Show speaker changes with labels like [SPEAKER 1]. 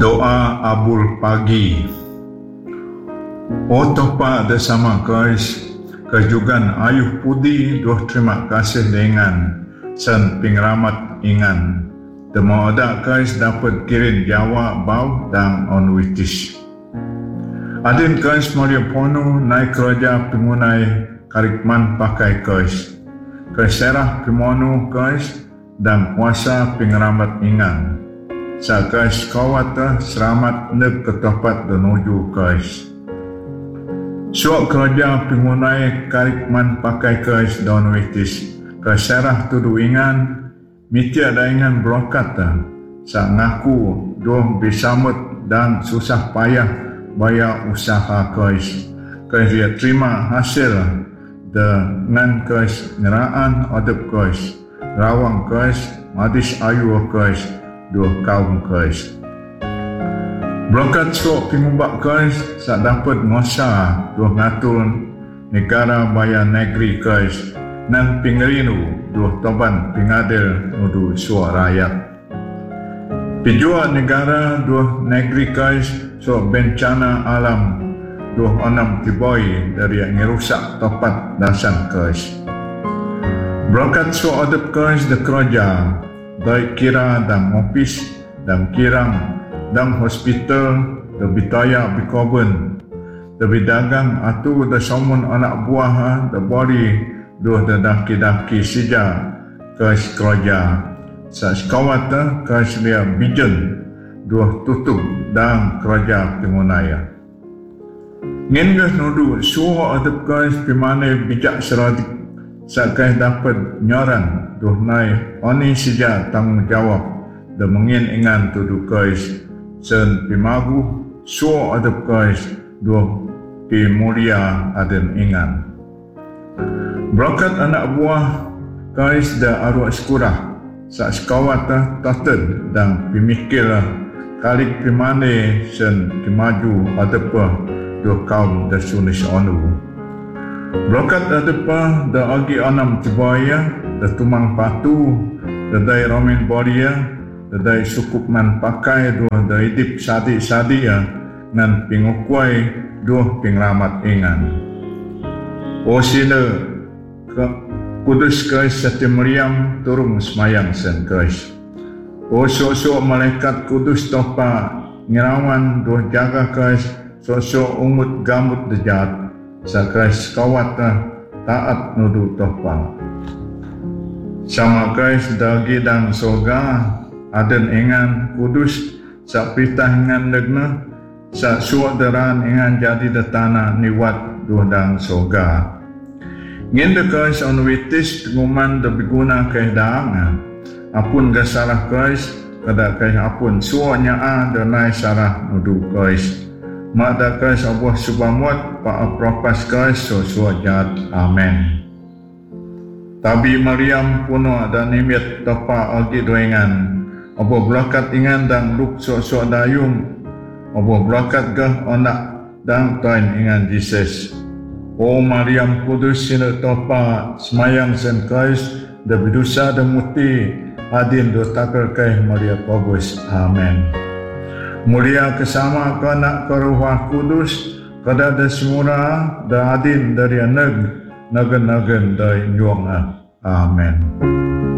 [SPEAKER 1] Doa Abul Pagi. O Tuhan bersama kais, kejugan ayuh pudi doh terima kasih dengan sen pingramat ingan. Temo ada kais dapat kirim Jawa bau dan onwitis. Adin kais Maria Pono naik kerja pengunai karikman pakai kais. Keserah pimono kais dan kuasa pingramat ingan. Sa kais kawata selamat neg ketopat menuju kais. Suak kerja pengunai karikman pakai kais dan witis. Keserah tudu ingan, mitia daingan brokata. Sa ngaku doh bisamut dan susah payah bayar usaha kais. Kais dia terima hasil dengan kais ngeraan adab kais. Rawang kais, madis ayu kais. Dua kaum kais. Berangkat suak pengubah kais sak dapat ngosa dua ngatur negara bayar negeri kais nan pingerinu dua toban pingadil nudu suak rakyat. Pijua negara dua negeri kais suak bencana alam dua onam tiboi dari yang ngerusak topat dasan kais. Berangkat suak adab kais de kerja baik kira dan ofis dan kirang dan hospital dan bitaya bikobun dan bidagang atau dan somun anak buah dan bori dua dan daki-daki sija kais kerja sa sekawata kais dia bijen dua tutup dan kerja pengunaya ngengas nudu suha adab kais pimane bijak seradik sakai dapat nyoran duh nai oni sija tanggungjawab dan mengin ingan tudu kais sen pimagu suo adab kais duh pi mulia aden ingan. Berangkat anak buah kais da arwah sekurah sak sekawata taten dan pimikir kalik pimane sen kimaju adab duh kaum da sunis onu. Berangkat adepa da agi anam tibaya da tumang patu da dai romen boria da dai sukupman pakai dua da idip sadi-sadia ngan pingukwai dua pingramat ingan. O sila kudus kais sati Maryam turung semayang sen kais. O sok-sok malaikat kudus topa ngirawan dua jaga kais sok-sok umut gamut dejat. Sakais kawata taat nudu topa. Sama kais dagi dan soga aden ingan kudus sak pitah ingan legna sak suak deran ingan jadi de tanah niwat duh dan soga. Ngin de kais onwitis penguman de biguna kais daangan. Apun ga sarah kais kada kais apun suaknya de nai sarah nudu kais. Mada kais abuah subamut pa apropas kais so jat. Amen. Tabi Maryam puno dan nimit topa agi doengan. Abuah belakat ingan dan luk so dayung. Abuah belakat gah onak dan tuan ingan Jesus. O Maryam kudus sina topa semayang sen kais da bidusa da muti adin do takar kai Maria Kobus. Amen. Mulia kesama kanak keruah kudus kada da semura da adin dari nagen dari nyuang. Amen.